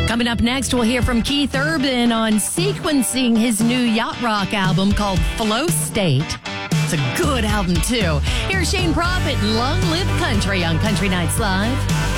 Coming up next, we'll hear from Keith Urban on sequencing his new yacht rock album called Flow State. It's a good album, too. Here's Shane Prophet and Long Live Country on Country Nights Live.